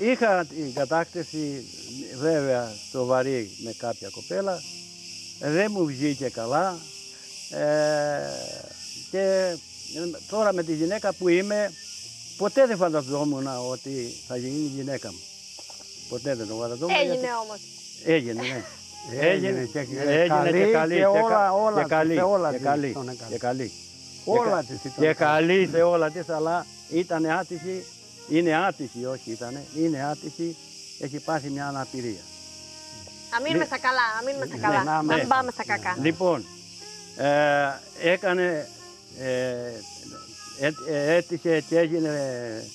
Είχα την κατάκτηση βέβαια στο βαρύ με κάποια κοπέλα, δεν μου βγήκε καλά και τώρα με τη γυναίκα που είμαι ποτέ δεν φανταζόμουν ότι θα γίνει η γυναίκα μου. Ποτέ δεν το φανταζόμουν. Έγινε όμως. Έγινε, ναι. Έγινε και καλή και όλα καλή, όλα και της καλή, τον έκανε. και καλή. Όλα της ήταν Και καλή. καλή σε όλα της, αλλά ήταν άτυχη, είναι άτυχη, όχι ήτανε, είναι άτυχη, έχει πάθει μια αναπηρία. Να μείνουμε στα καλά, να μείνουμε στα καλά. να Να είμαστε. μην πάμε στα κακά. Λοιπόν, έκανε, έτυχε και έγινε